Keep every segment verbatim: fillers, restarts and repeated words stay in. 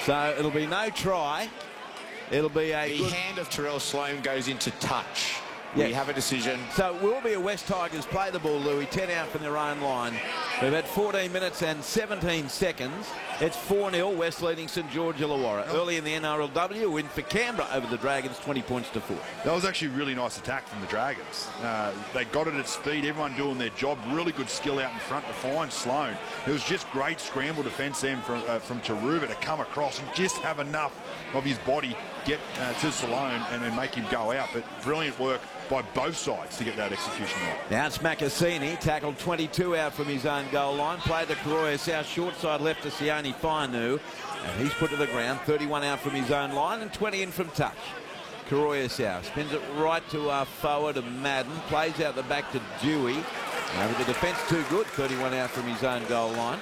So it'll be no try. It'll be a The good... hand of Terrell Sloan goes into touch. Yes. We have a decision. So it will be a West Tigers play the ball, Louis, ten out from their own line. We've had fourteen minutes and seventeen seconds. It's four nil, West leading St George Illawarra. Early in the N R L W, win for Canberra over the Dragons, twenty points to four. That was actually a really nice attack from the Dragons. Uh, they got it at speed, everyone doing their job. Really good skill out in front to find Sloan. It was just great scramble defence then from, uh, from Taruba to come across and just have enough of his body get uh, to Sloan and then make him go out. But brilliant work by both sides to get that execution right. Now it's Macassini, tackled twenty-two out from his own goal line. Played to Karoya South, short side left to Sione Fainu. And he's put to the ground, thirty-one out from his own line and twenty in from touch. Karoya South spins it right to uh, forward to Madden. Plays out the back to Dewey. Now with the defence too good, thirty-one out from his own goal line.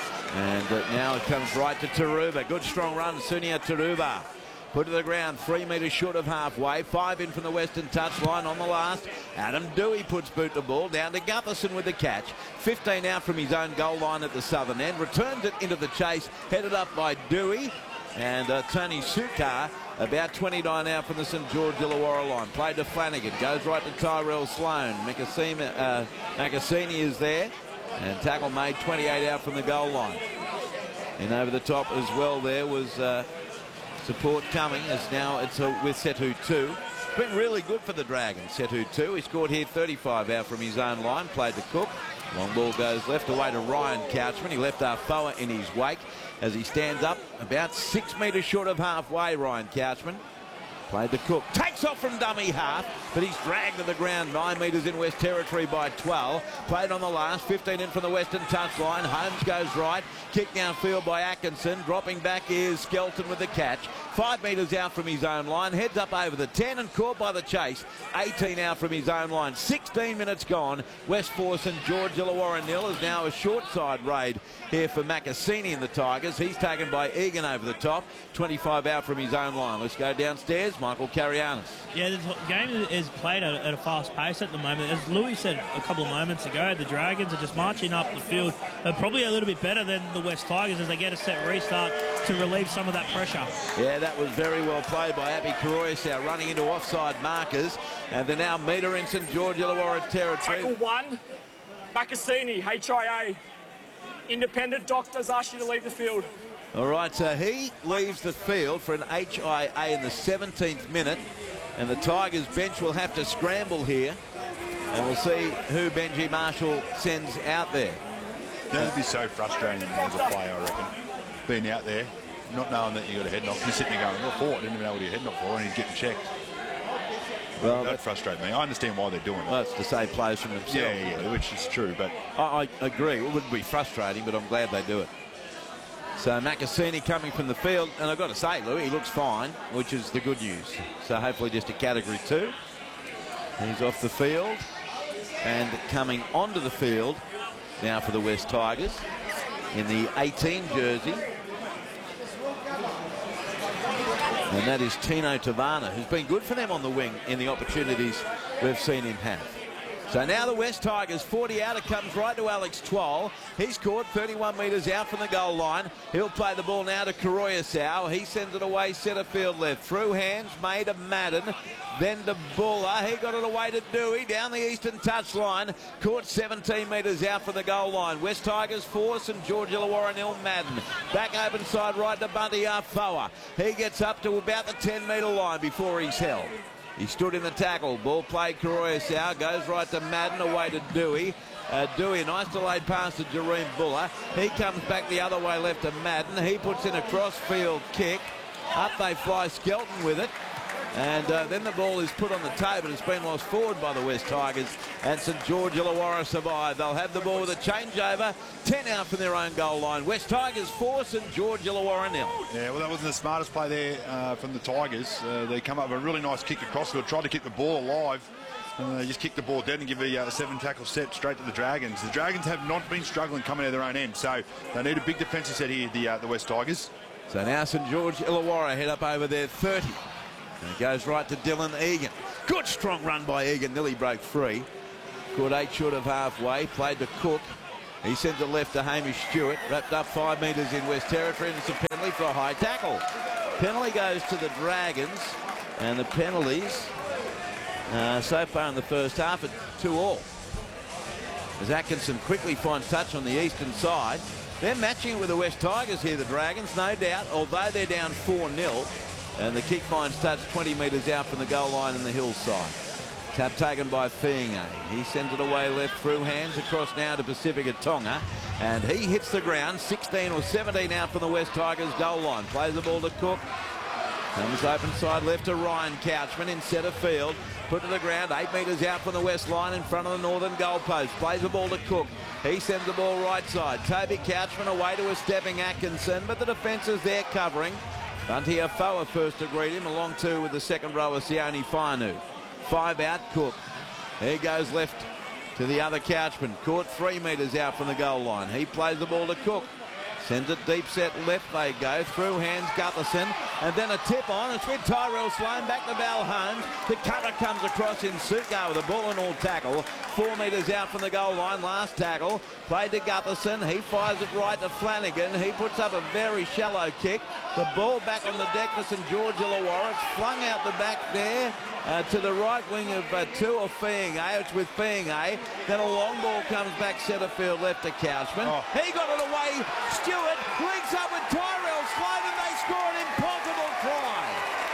And uh, now it comes right to Taruba. Good strong run, Sunia Taruba. Put to the ground, three metres short of halfway. Five in from the western touchline on the last. Adam Dewey puts boot the ball down to Gutherson with the catch. fifteen out from his own goal line at the southern end. Returns it into the chase, headed up by Dewey. And uh, Tony Sukar about twenty-nine out from the St George Illawarra line. Played to Flanagan, goes right to Tyrell Sloan. Macassini, uh, Macassini is there. And tackle made, twenty-eight out from the goal line. And over the top as well there was... Uh, Support coming as now it's uh, with Setu two. It's been really good for the Dragons, Setu two. He scored here thirty-five out from his own line, played to Cook. Long ball goes left away to Ryan Couchman. He left our Foa in his wake as he stands up about six metres short of halfway, Ryan Couchman. Played to Cook. Takes off from dummy half, but he's dragged to the ground nine metres in West Territory by twelve. Played on the last, fifteen in from the western touchline. Holmes goes right. Kick downfield by Atkinson. Dropping back is Skelton with the catch. Five metres out from his own line. Heads up over the ten and caught by the chase. eighteen out from his own line. sixteen minutes gone. West four, St George Illawarra nil is now a short side raid here for Macassini and the Tigers. He's taken by Egan over the top. twenty-five out from his own line. Let's go downstairs. Michael Carianis. Yeah, the game is played at, at a fast pace at the moment. As Louis said a couple of moments ago, the Dragons are just marching up the field. They're probably a little bit better than the West Tigers as they get a set restart to relieve some of that pressure. Yeah, that was very well played by Abby Karoyasau, running into offside markers. And they're now meter in St George Illawarra territory. Tackle one, Macassini, H I A. Independent doctors ask you to leave the field. All right, so he leaves the field for an H I A in the seventeenth minute. And the Tigers bench will have to scramble here. And we'll see who Benji Marshall sends out there. That would be so frustrating as a player, I reckon. Being out there, not knowing that you got a head knock. You're sitting there going, what for? I didn't even know what your head knock for, and he's getting checked. Well, that frustrates me. I understand why they're doing it. Well, that's to save players from themselves. Yeah, yeah, which is true, but... I, I agree. It would be frustrating, but I'm glad they do it. So Macassini coming from the field, and I've got to say, Louis, he looks fine, which is the good news. So hopefully just a category two. He's off the field, and coming onto the field now for the West Tigers in the eighteen jersey. And that is Tino Tavana, who's been good for them on the wing in the opportunities we've seen him have. So now the West Tigers, forty out, it comes right to Alex Twal. He's caught thirty-one metres out from the goal line. He'll play the ball now to Karoyasau. He sends it away centre field left. Through hands, made to Madden. Then to Buller. He got it away to Dewey down the eastern touchline. Caught seventeen metres out from the goal line. West Tigers four, St George Illawarra nil. Madden. Back open side right to Bunty Afoa. He gets up to about the ten metre line before he's held. He stood in the tackle. Ball played Karoyasau. Goes right to Madden, away to Dewey. Uh, Dewey, a nice delayed pass to Jareem Buller. He comes back the other way left to Madden. He puts in a cross-field kick. Up they fly, Skelton with it. And uh, then the ball is put on the table. It's been lost forward by the West Tigers. And St George Illawarra survive. They'll have the ball with a changeover. ten out from their own goal line. West Tigers four, St George Illawarra nil. Yeah, well, that wasn't the smartest play there uh, from the Tigers. Uh, they come up with a really nice kick across field, tried to keep the ball alive. And they just kicked the ball dead and give a uh, seven tackle set straight to the Dragons. The Dragons have not been struggling coming out of their own end. So they need a big defensive set here, the, uh, the West Tigers. So now St George Illawarra head up over their thirty. And it goes right to Dylan Egan. Good strong run by Egan, nearly broke free. Caught eight short of halfway, played to Cook. He sends it left to Hamish Stewart, wrapped up five metres in West Territory, and it's a penalty for a high tackle. Penalty goes to the Dragons, and the penalties uh, so far in the first half at two all. As Atkinson quickly finds touch on the eastern side. They're matching it with the West Tigers here, the Dragons, no doubt, although they're down four nil. And the kick finds touch twenty metres out from the goal line in the hillside. Tap taken by Fiinga. He sends it away left through hands across now to Pacifica Tonga. And he hits the ground, sixteen or seventeen out from the West Tigers goal line. Plays the ball to Cook. Comes open side left to Ryan Couchman in centre field. Put to the ground, eight metres out from the west line in front of the northern goalpost. Plays the ball to Cook. He sends the ball right side. Toby Couchman away to a stepping Atkinson, but the defence is there covering. Bunty Afoa first to greet him, along too with the second rower, Sione Fainu. Five out, Cook. He goes left to the other Couchman. Caught three metres out from the goal line. He plays the ball to Cook. Sends it deep set left they go. Through hands Gutherson. And then a tip on. It's with Tyrell Sloan back to Val Holmes. The cutter comes across in Suko with a ball and all tackle. Four metres out from the goal line. Last tackle. Played to Gutherson. He fires it right to Flanagan. He puts up a very shallow kick. The ball back on the deck for St George Illawarra. It's flung out the back there. Uh, to the right wing of uh, Tua Fiinga. It's with Fiinga. Then a long ball comes back centre field left to Couchman. Oh. He got it away. Stewart links up with Tyrell Sloan and they score an impossible try.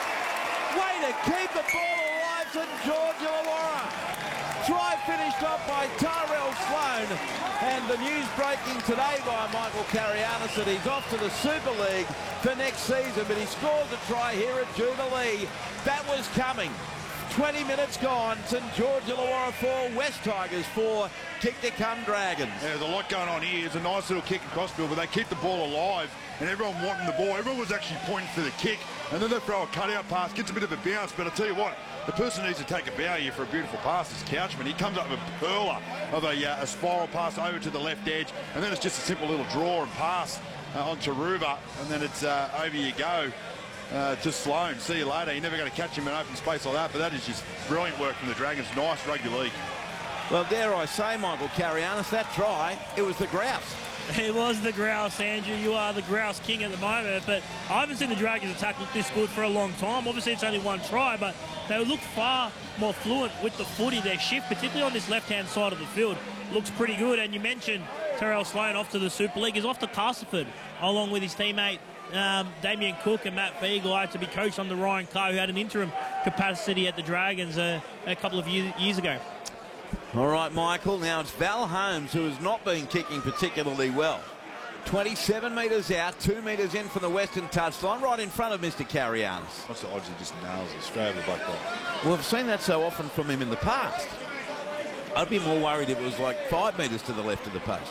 Way to keep the ball alive, St George Illawarra. Try finished off by Tyrell Sloan. And the news breaking today by Michael Carianis that he's off to the Super League for next season, but he scores a try here at Jubilee. That was coming. twenty minutes gone. St George Illawarra four, West Tigers four. Kick to come Dragons. Yeah, there's a lot going on here. It's a nice little kick across field, but they keep the ball alive and everyone wanting the ball. Everyone was actually pointing for the kick, and then they throw a cutout pass, gets a bit of a bounce, but I tell you what, the person who needs to take a bow here for a beautiful pass is Couchman. He comes up with a perler of a, uh, a spiral pass over to the left edge, and then it's just a simple little draw and pass uh, on Taruva, and then it's uh, over you go. Uh, to Sloan. See you later. You're never going to catch him in open space like that, but that is just brilliant work from the Dragons. Nice rugby league. Well, dare I say, Michael Carianis, that try, it was the grouse. It was the grouse, Andrew. You are the grouse king at the moment, but I haven't seen the Dragons attack look this good for a long time. Obviously, it's only one try, but they look far more fluent with the footy. Their shift, particularly on this left-hand side of the field, looks pretty good. And you mentioned Tyrell Sloan off to the Super League. He's off to Castleford, along with his teammate Um, Damien Cook and Matt Feagle, to be coached under Ryan Carr, who had an interim capacity at the Dragons uh, a couple of years, years ago. All right, Michael. Now it's Val Holmes, who has not been kicking particularly well. twenty-seven metres out, two metres in from the western touchline, right in front of Mister Carianis. What's the odds he just nails it straight over the back line? Well, I've seen that so often from him in the past. I'd be more worried if it was like five metres to the left of the post.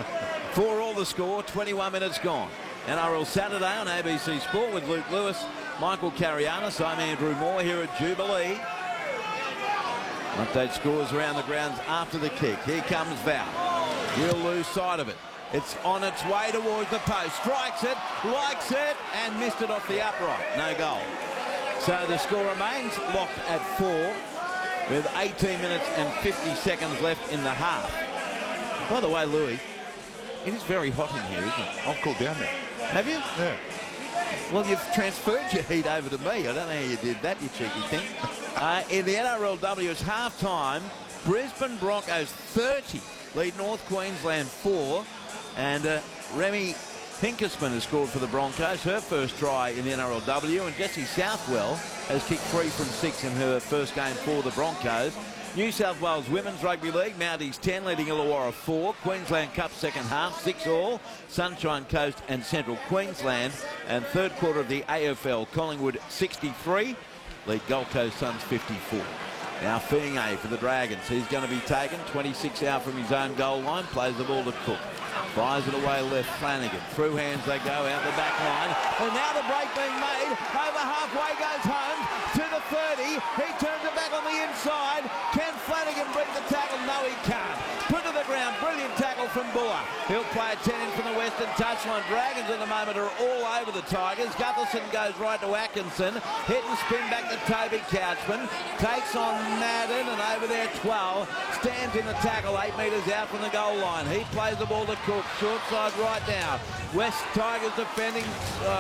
For all the score, twenty-one minutes gone. N R L Saturday on A B C Sport with Luke Lewis, Michael Carianis. I'm Andrew Moore here at Jubilee. Update scores around the grounds after the kick. Here comes Val. Real loose side of it. It's on its way towards the post. Strikes it, likes it, and missed it off the upright. No goal. So the score remains locked at four with eighteen minutes and fifty seconds left in the half. By the way, Louis, it is very hot in here, isn't it? I've cooled down there. Have you? Yeah. Well, you've transferred your heat over to me. I don't know how you did that, you cheeky thing. uh, in the N R L W, it's half-time. Brisbane Broncos thirty lead North Queensland four. And uh, Remy Pinkisman has scored for the Broncos, her first try in the N R L W. And Jessie Southwell has kicked three from six in her first game for the Broncos. New South Wales Women's Rugby League, Mounties ten leading Illawarra four. Queensland Cup second half, six all. Sunshine Coast and Central Queensland. And third quarter of the A F L, Collingwood sixty-three, lead Gold Coast Suns fifty-four. Now Fiinga for the Dragons. He's going to be taken, twenty-six out from his own goal line, plays the ball to Cook. Fires it away left, Flanagan. Through hands they go, out the back line. And now the break being made. Over halfway goes home to the thirty. He turns it back on the inside. Can Flanagan break the tackle? No, he can't. Put to the ground. Brilliant tackle from Boer. He'll play a ten in from the western touchline. Dragons at the moment are all over the Tigers. Gutherson goes right to Atkinson. Hit and spin back to Toby Couchman. Takes on Madden and over there twelve. Stands in the tackle eight metres out from the goal line. He plays the ball to Cook. Short side right now. West Tigers defending. Uh,